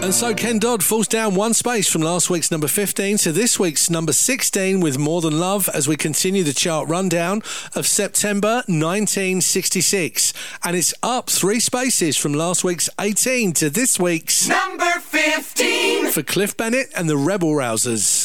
And so Ken Dodd falls down one space from last week's number 15 to this week's number 16 with More Than Love as we continue the chart rundown of September 1966. And it's up 3 spaces from last week's 18 to this week's number 15 for Cliff Bennett and the Rebel Rousers.